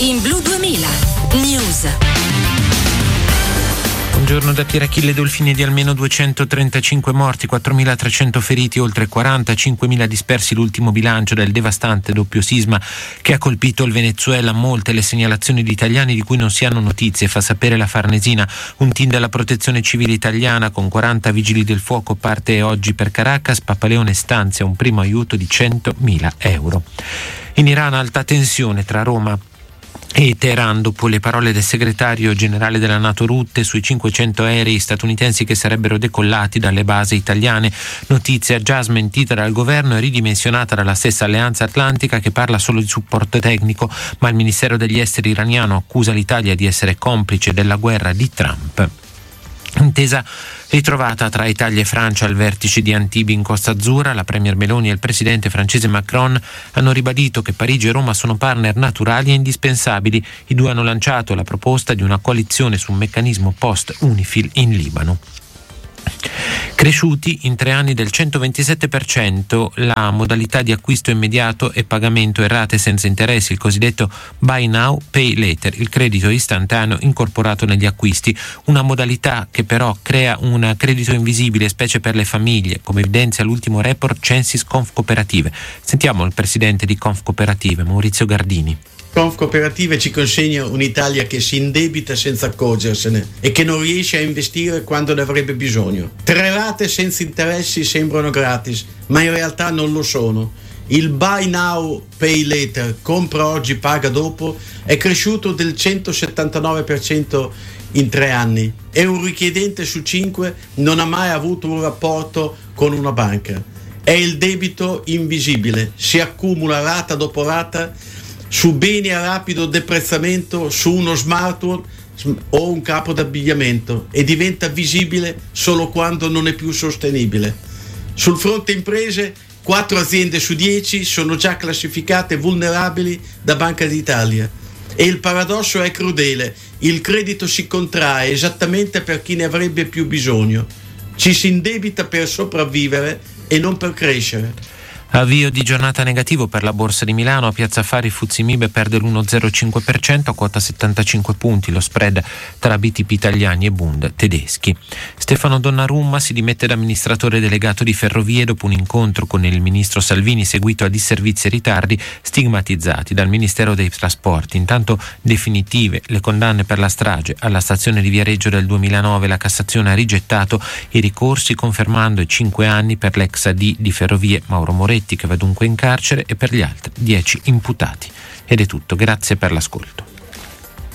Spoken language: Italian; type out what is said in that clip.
in Blu 2000 News. Buongiorno da Pier Achille Dolfini. Di almeno 235 morti, 4.300 feriti, oltre 45.000 dispersi l'ultimo bilancio del devastante doppio sisma che ha colpito il Venezuela. Molte le segnalazioni di italiani di cui non si hanno notizie, fa sapere la Farnesina. Un team della Protezione Civile italiana con 40 vigili del fuoco parte oggi per Caracas. Papaleone stanzia un primo aiuto di 100.000 euro. In Iran alta tensione tra Roma e Teheran dopo le parole del segretario generale della NATO Rutte sui 500 aerei statunitensi che sarebbero decollati dalle basi italiane. Notizia già smentita dal governo e ridimensionata dalla stessa Alleanza Atlantica, che parla solo di supporto tecnico, ma il Ministero degli Esteri iraniano accusa l'Italia di essere complice della guerra di Trump. Intesa ritrovata tra Italia e Francia al vertice di Antibes in Costa Azzurra. La premier Meloni e il presidente francese Macron hanno ribadito che Parigi e Roma sono partner naturali e indispensabili. I due hanno lanciato la proposta di una coalizione su un meccanismo post-UNIFIL in Libano. Cresciuti in 3 anni del 127% la modalità di acquisto immediato e pagamento e rate senza interessi, il cosiddetto Buy Now, Pay Later, il credito istantaneo incorporato negli acquisti, una modalità che però crea un credito invisibile, specie per le famiglie, come evidenzia l'ultimo report Censis Confcooperative. Sentiamo il presidente di Confcooperative, Maurizio Gardini. Confcooperative ci consegna un'Italia che si indebita senza accorgersene e che non riesce a investire quando ne avrebbe bisogno. 3 rate senza interessi sembrano gratis, ma in realtà non lo sono. Il Buy Now, Pay Later, compra oggi, paga dopo, è cresciuto del 179% in 3 anni e un richiedente su 5 non ha mai avuto un rapporto con una banca. È il debito invisibile, si accumula rata dopo rata su beni a rapido deprezzamento, su uno smartphone o un capo d'abbigliamento, e diventa visibile solo quando non è più sostenibile. Sul fronte imprese, 4 aziende su 10 sono già classificate vulnerabili da Banca d'Italia. E il paradosso è crudele: il credito si contrae esattamente per chi ne avrebbe più bisogno. Ci si indebita per sopravvivere e non per crescere. Avvio di giornata negativo per la Borsa di Milano. A Piazza Affari FTSE MIB perde l'1,05% a quota 75 punti, lo spread tra BTP italiani e Bund tedeschi. Stefano Donnarumma si dimette da amministratore delegato di Ferrovie dopo un incontro con il ministro Salvini seguito a disservizi e ritardi stigmatizzati dal Ministero dei Trasporti. Intanto definitive le condanne per la strage alla stazione di Viareggio del 2009. La Cassazione ha rigettato i ricorsi confermando i 5 anni per l'ex AD di Ferrovie Mauro Moretti, che va dunque in carcere, e per gli altri 10 imputati. Ed è tutto, grazie per l'ascolto.